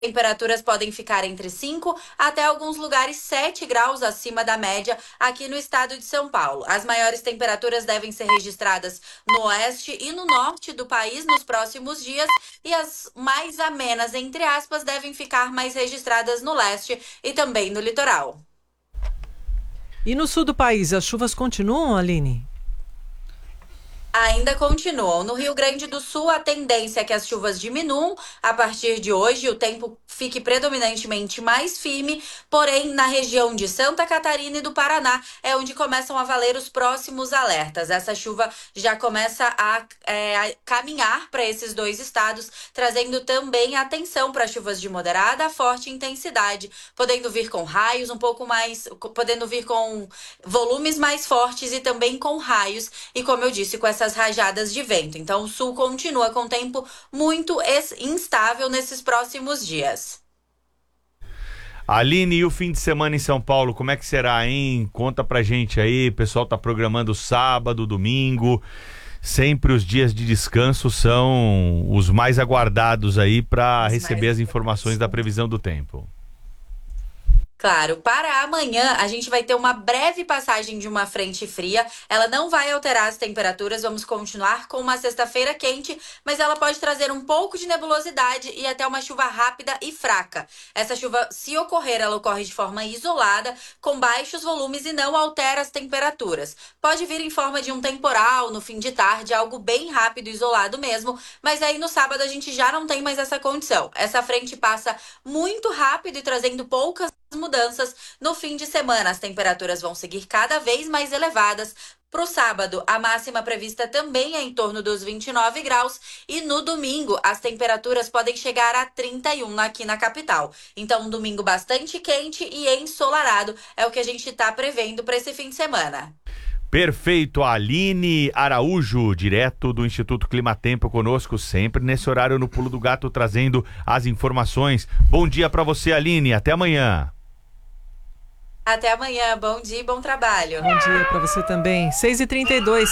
temperaturas podem ficar entre 5 até alguns lugares 7 graus acima da média aqui no estado de São Paulo. As maiores temperaturas devem ser registradas no oeste e no norte do país nos próximos dias e as mais amenas, entre aspas, devem ficar mais registradas no leste e também no litoral. E no sul do país, as chuvas continuam, Aline? Ainda continuam. No Rio Grande do Sul, a tendência é que as chuvas diminuam a partir de hoje, o tempo fique predominantemente mais firme, porém, na região de Santa Catarina e do Paraná é onde começam a valer os próximos alertas. Essa chuva já começa a caminhar para esses dois estados, trazendo também atenção para chuvas de moderada a forte intensidade, podendo vir com raios podendo vir com volumes mais fortes e também com raios, e como eu disse, com essas rajadas de vento. Então, o sul continua com tempo muito instável nesses próximos dias. Aline, e o fim de semana em São Paulo, como é que será, hein? Conta pra gente aí, o pessoal tá programando sábado, domingo. Sempre os dias de descanso são os mais aguardados aí para receber as informações da previsão do tempo. Claro, para amanhã a gente vai ter uma breve passagem de uma frente fria. Ela não vai alterar as temperaturas, vamos continuar com uma sexta-feira quente, mas ela pode trazer um pouco de nebulosidade e até uma chuva rápida e fraca. Essa chuva, se ocorrer, ela ocorre de forma isolada, com baixos volumes e não altera as temperaturas. Pode vir em forma de um temporal no fim de tarde, algo bem rápido e isolado mesmo, mas aí no sábado a gente já não tem mais essa condição. Essa frente passa muito rápido e trazendo poucas mudanças. No fim de semana, as temperaturas vão seguir cada vez mais elevadas. Para o sábado, a máxima prevista também é em torno dos 29 graus e no domingo as temperaturas podem chegar a 31 aqui na capital. Então, um domingo bastante quente e ensolarado é o que a gente está prevendo para esse fim de semana. Perfeito, Aline Araújo, direto do Instituto Climatempo, conosco sempre nesse horário no Pulo do Gato, trazendo as informações. Bom dia para você, Aline, até amanhã. Até amanhã, bom dia e bom trabalho. Bom dia para você também. 6h32.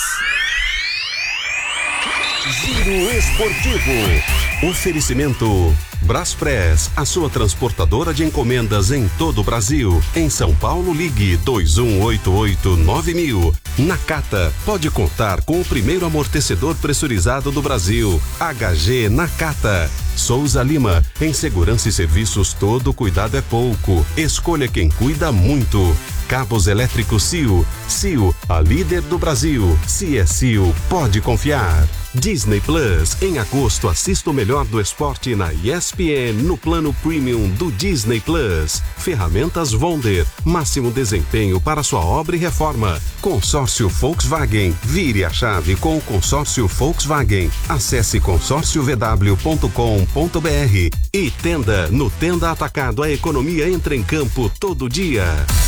Giro Esportivo. Oferecimento Braspress, a sua transportadora de encomendas em todo o Brasil. Em São Paulo, ligue 2188-9000. Nakata, pode contar com o primeiro amortecedor pressurizado do Brasil. HG Nakata. Souza Lima, em segurança e serviços todo cuidado é pouco. Escolha quem cuida muito. Cabos elétricos CIO. CIO, a líder do Brasil. Se é CIO, pode confiar. Disney Plus, em agosto assista o melhor do esporte na ESPN no plano premium do Disney Plus. Ferramentas Wonder, máximo desempenho para sua obra e reforma. Consórcio Volkswagen, vire a chave com o consórcio Volkswagen. Acesse consórciovw.com.br. E Tenda, no Tenda Atacado a economia entra em campo todo dia.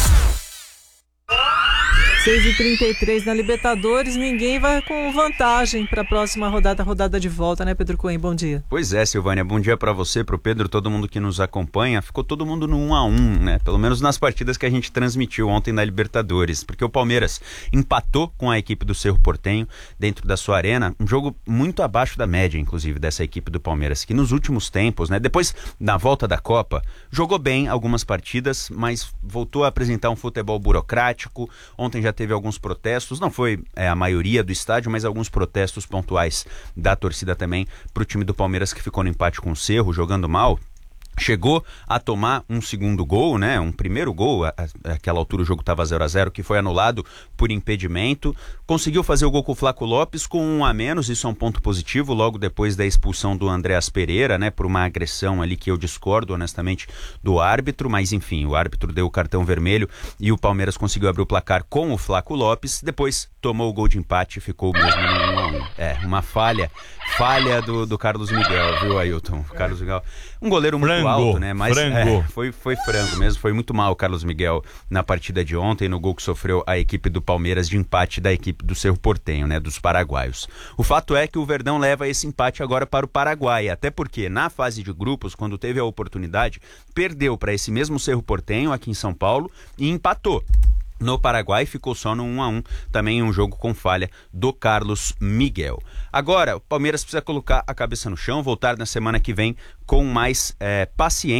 6h33 na Libertadores, ninguém vai com vantagem para a próxima rodada de volta, né, Pedro Cohen? Bom dia. Pois é, Silvânia, bom dia para você, para o Pedro, todo mundo que nos acompanha. Ficou todo mundo no 1-1, né? Pelo menos nas partidas que a gente transmitiu ontem na Libertadores, porque o Palmeiras empatou com a equipe do Cerro Porteño dentro da sua arena, um jogo muito abaixo da média, inclusive, dessa equipe do Palmeiras, que nos últimos tempos, né, depois da volta da Copa, jogou bem algumas partidas, mas voltou a apresentar um futebol burocrático. Ontem já teve alguns protestos, não foi a maioria do estádio, mas alguns protestos pontuais da torcida também para o time do Palmeiras, que ficou no empate com o Cerro, jogando mal. Chegou a tomar um segundo gol, né? Um primeiro gol, àquela altura o jogo estava 0-0, que foi anulado por impedimento. Conseguiu fazer o gol com o Flaco Lopes com 1 a menos, isso é um ponto positivo, logo depois da expulsão do Andréas Pereira, né? Por uma agressão ali que eu discordo, honestamente, do árbitro, mas enfim, o árbitro deu o cartão vermelho e o Palmeiras conseguiu abrir o placar com o Flaco Lopes, depois tomou o gol de empate e ficou mesmo no 1-1. Uma falha do Carlos Miguel, viu, Ailton? Carlos Miguel, um goleiro muito alto, né? Mas foi frango mesmo, foi muito mal o Carlos Miguel na partida de ontem, no gol que sofreu a equipe do Palmeiras de empate da equipe do Cerro Porteño, né? Dos paraguaios. O fato é que o Verdão leva esse empate agora para o Paraguai, até porque na fase de grupos, quando teve a oportunidade, perdeu para esse mesmo Cerro Porteño aqui em São Paulo e empatou. no Paraguai, ficou só no 1-1, também um jogo com falha do Carlos Miguel. Agora, o Palmeiras precisa colocar a cabeça no chão, voltar na semana que vem com mais paciência.